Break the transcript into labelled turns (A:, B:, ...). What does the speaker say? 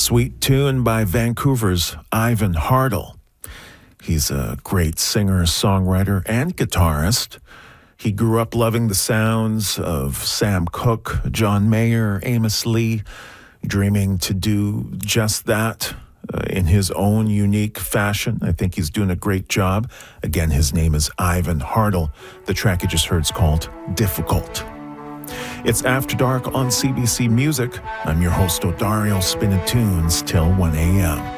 A: Sweet tune by Vancouver's Ivan Hartle. He's a great singer, songwriter, and guitarist. He grew up loving the sounds of Sam Cooke, John Mayer, Amos Lee, dreaming to do just that in his own unique fashion. I think he's doing a great job. Again, his name is Ivan Hartle. The track you just heard is called Difficult. It's After Dark on CBC Music. I'm your host, Odario, spinning tunes till 1 a.m.